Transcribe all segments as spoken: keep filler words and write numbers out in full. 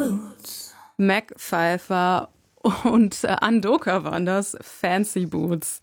Boots. Mac Pfeiffer und äh, Andoka waren das, Fancy Boots.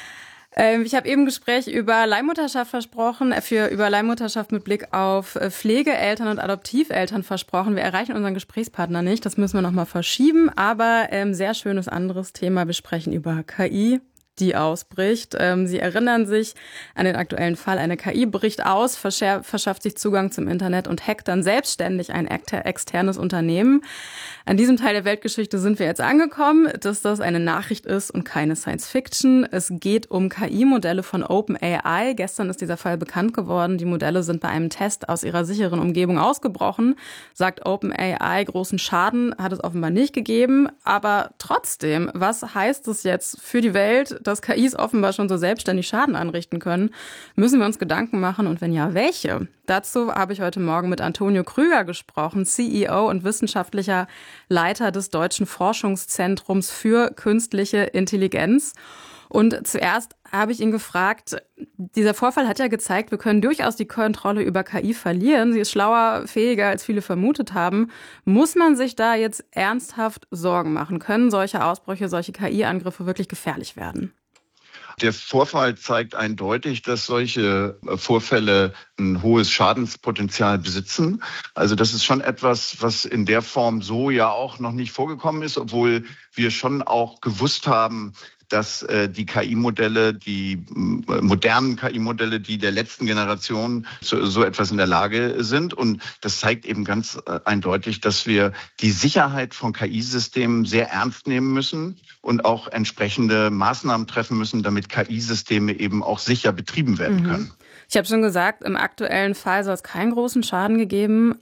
Ähm, ich habe eben ein Gespräch über Leihmutterschaft versprochen, äh, für über Leihmutterschaft mit Blick auf äh, Pflegeeltern und Adoptiveltern versprochen. Wir erreichen unseren Gesprächspartner nicht, das müssen wir nochmal verschieben. Aber ähm, sehr schönes anderes Thema, wir sprechen über K I, die ausbricht. Ähm, Sie erinnern sich an den aktuellen Fall. Eine K I bricht aus, verschär- verschafft sich Zugang zum Internet und hackt dann selbstständig ein exter- externes Unternehmen. An diesem Teil der Weltgeschichte sind wir jetzt angekommen, dass das eine Nachricht ist und keine Science-Fiction. Es geht um K I-Modelle von OpenAI. Gestern ist dieser Fall bekannt geworden. Die Modelle sind bei einem Test aus ihrer sicheren Umgebung ausgebrochen. Sagt OpenAI, großen Schaden hat es offenbar nicht gegeben. Aber trotzdem, was heißt es jetzt für die Welt, dass K Is offenbar schon so selbstständig Schaden anrichten können? Müssen wir uns Gedanken machen und wenn ja, welche? Dazu habe ich heute Morgen mit Antonio Krüger gesprochen, C E O und wissenschaftlicher Leiter des Deutschen Forschungszentrums für künstliche Intelligenz. Und zuerst habe ich ihn gefragt, dieser Vorfall hat ja gezeigt, wir können durchaus die Kontrolle über K I verlieren. Sie ist schlauer, fähiger, als viele vermutet haben. Muss man sich da jetzt ernsthaft Sorgen machen? Können solche Ausbrüche, solche K I-Angriffe wirklich gefährlich werden? Der Vorfall zeigt eindeutig, dass solche Vorfälle ein hohes Schadenspotenzial besitzen. Also das ist schon etwas, was in der Form so ja auch noch nicht vorgekommen ist, obwohl wir schon auch gewusst haben, dass äh, die K I-Modelle, die äh, modernen K I-Modelle, die der letzten Generation so, so etwas in der Lage sind. Und das zeigt eben ganz äh, eindeutig, dass wir die Sicherheit von K I-Systemen sehr ernst nehmen müssen und auch entsprechende Maßnahmen treffen müssen, damit K I-Systeme eben auch sicher betrieben werden können. Mhm. Ich habe schon gesagt, im aktuellen Fall soll es keinen großen Schaden gegeben.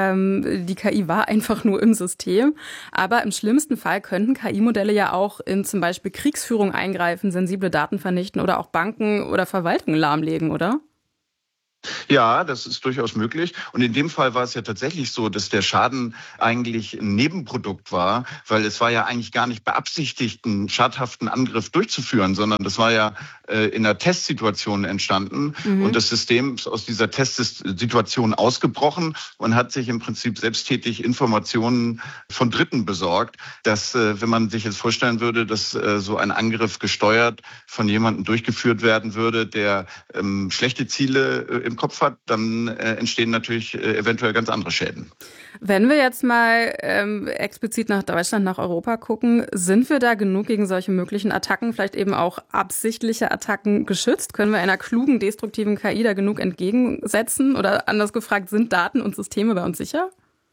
Die K I war einfach nur im System. Aber im schlimmsten Fall könnten K I-Modelle ja auch in zum Beispiel Kriegsführung eingreifen, sensible Daten vernichten oder auch Banken oder Verwaltungen lahmlegen, oder? Ja, das ist durchaus möglich. Und in dem Fall war es ja tatsächlich so, dass der Schaden eigentlich ein Nebenprodukt war, weil es war ja eigentlich gar nicht beabsichtigt, einen schadhaften Angriff durchzuführen, sondern das war ja äh, in einer Testsituation entstanden. Mhm. Und das System ist aus dieser Testsituation ausgebrochen und hat sich im Prinzip selbsttätig Informationen von Dritten besorgt, dass, äh, wenn man sich jetzt vorstellen würde, dass äh, so ein Angriff gesteuert von jemandem durchgeführt werden würde, der ähm, schlechte Ziele äh, im Kopf hat, dann äh, entstehen natürlich äh, eventuell ganz andere Schäden. Wenn wir jetzt mal ähm, explizit nach Deutschland, nach Europa gucken, sind wir da genug gegen solche möglichen Attacken, vielleicht eben auch absichtliche Attacken geschützt? Können wir einer klugen, destruktiven K I da genug entgegensetzen? Oder anders gefragt, sind Daten und Systeme bei uns sicher?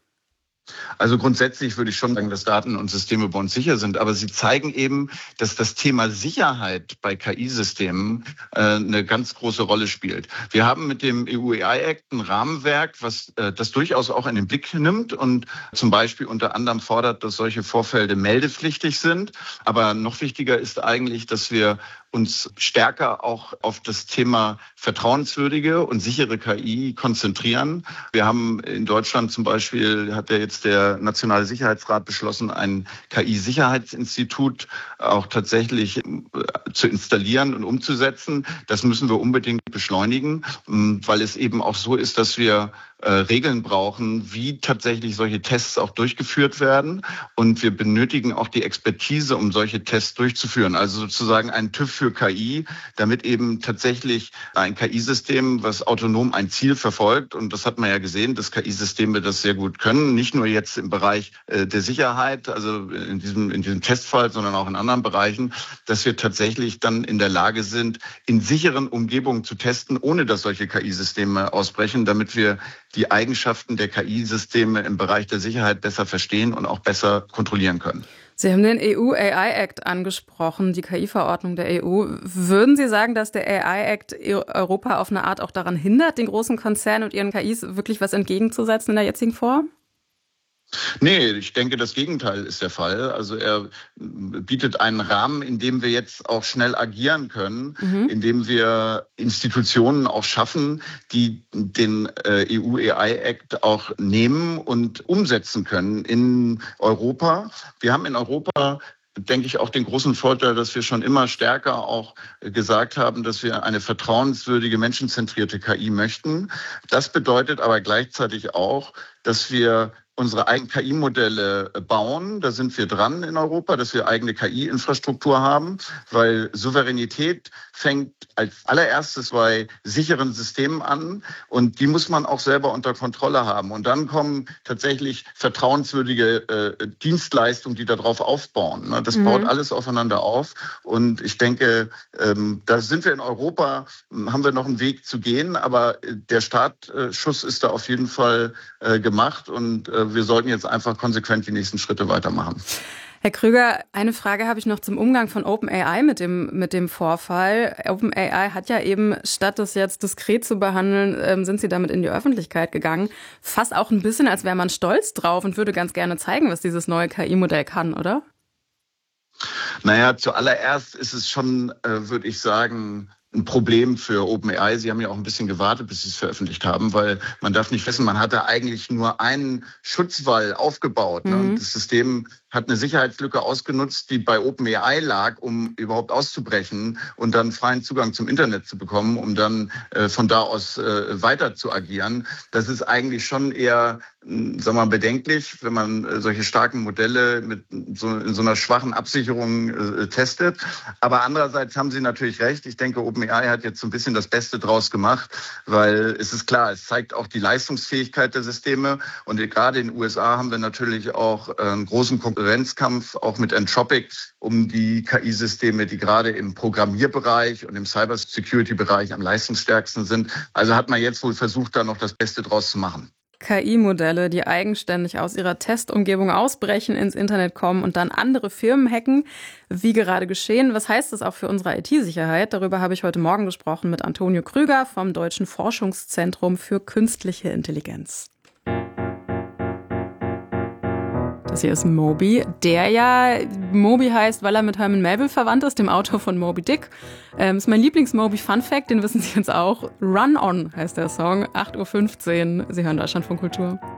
Also grundsätzlich würde ich schon sagen, dass Daten und Systeme bei uns sicher sind. Aber sie zeigen eben, dass das Thema Sicherheit bei K I-Systemen äh, eine ganz große Rolle spielt. Wir haben mit dem E U A I Act ein Rahmenwerk, was äh, das durchaus auch in den Blick nimmt und zum Beispiel unter anderem fordert, dass solche Vorfälle meldepflichtig sind. Aber noch wichtiger ist eigentlich, dass wir uns stärker auch auf das Thema vertrauenswürdige und sichere K I konzentrieren. Wir haben in Deutschland zum Beispiel, hat ja jetzt der Nationale Sicherheitsrat beschlossen, ein K I-Sicherheitsinstitut auch tatsächlich zu installieren und umzusetzen. Das müssen wir unbedingt beschleunigen, weil es eben auch so ist, dass wir äh, Regeln brauchen, wie tatsächlich solche Tests auch durchgeführt werden. Und wir benötigen auch die Expertise, um solche Tests durchzuführen. Also sozusagen ein TÜV für K I, damit eben tatsächlich ein K I-System, was autonom ein Ziel verfolgt. Und das hat man ja gesehen, dass K I-Systeme das sehr gut können. Nicht nur jetzt im Bereich äh, der Sicherheit, also in diesem, in diesem Testfall, sondern auch in anderen Bereichen, dass wir tatsächlich dann in der Lage sind, in sicheren Umgebungen zu testen, ohne dass solche K I-Systeme ausbrechen, damit wir die Eigenschaften der K I-Systeme im Bereich der Sicherheit besser verstehen und auch besser kontrollieren können. Sie haben den E U A I Act angesprochen, die K I-Verordnung der E U. Würden Sie sagen, dass der A I Act Europa auf eine Art auch daran hindert, den großen Konzernen und ihren K Is wirklich was entgegenzusetzen in der jetzigen Form? Nee, ich denke, das Gegenteil ist der Fall. Also er bietet einen Rahmen, in dem wir jetzt auch schnell agieren können, mhm. in dem wir Institutionen auch schaffen, die den E U A I Act auch nehmen und umsetzen können in Europa. Wir haben in Europa, denke ich, auch den großen Vorteil, dass wir schon immer stärker auch gesagt haben, dass wir eine vertrauenswürdige, menschenzentrierte K I möchten. Das bedeutet aber gleichzeitig auch, dass wir unsere eigenen K I-Modelle bauen. Da sind wir dran in Europa, dass wir eigene K I-Infrastruktur haben, weil Souveränität fängt als allererstes bei sicheren Systemen an und die muss man auch selber unter Kontrolle haben. Und dann kommen tatsächlich vertrauenswürdige äh, Dienstleistungen, die darauf aufbauen. Ne? Das mhm. baut alles aufeinander auf und ich denke, ähm, da sind wir in Europa, haben wir noch einen Weg zu gehen, aber der Startschuss ist da auf jeden Fall äh, gemacht und äh, wir sollten jetzt einfach konsequent die nächsten Schritte weitermachen. Herr Krüger, eine Frage habe ich noch zum Umgang von OpenAI mit dem, mit dem Vorfall. OpenAI hat ja eben, statt das jetzt diskret zu behandeln, ähm, sind sie damit in die Öffentlichkeit gegangen. Fast auch ein bisschen, als wäre man stolz drauf und würde ganz gerne zeigen, was dieses neue K I-Modell kann, oder? Naja, zuallererst ist es schon, äh, würde ich sagen, ein Problem für OpenAI. Sie haben ja auch ein bisschen gewartet, bis sie es veröffentlicht haben, weil man darf nicht wissen, man hatte eigentlich nur einen Schutzwall aufgebaut. Mhm. Ne? Und das System hat eine Sicherheitslücke ausgenutzt, die bei OpenAI lag, um überhaupt auszubrechen und dann freien Zugang zum Internet zu bekommen, um dann äh, von da aus äh, weiter zu agieren. Das ist eigentlich schon eher, sagen wir mal, bedenklich, wenn man äh, solche starken Modelle mit so, in so einer schwachen Absicherung äh, testet. Aber andererseits haben Sie natürlich recht. Ich denke, OpenAI hat jetzt so ein bisschen das Beste draus gemacht, weil es ist klar, es zeigt auch die Leistungsfähigkeit der Systeme. Und gerade in den U S A haben wir natürlich auch einen großen Konkurrenzkampf, auch mit Anthropic, um die K I-Systeme, die gerade im Programmierbereich und im Cybersecurity-Bereich am leistungsstärksten sind. Also hat man jetzt wohl versucht, da noch das Beste draus zu machen. K I-Modelle, die eigenständig aus ihrer Testumgebung ausbrechen, ins Internet kommen und dann andere Firmen hacken, wie gerade geschehen. Was heißt das auch für unsere I T-Sicherheit? Darüber habe ich heute Morgen gesprochen mit Antonio Krüger vom Deutschen Forschungszentrum für Künstliche Intelligenz. Das hier ist Moby, der ja Moby heißt, weil er mit Herman Melville verwandt ist, dem Autor von Moby Dick. Ähm, ist mein Lieblings-Moby-Fun-Fact, den wissen Sie jetzt auch. Run On heißt der Song, acht Uhr fünfzehn. Sie hören Deutschlandfunk Kultur.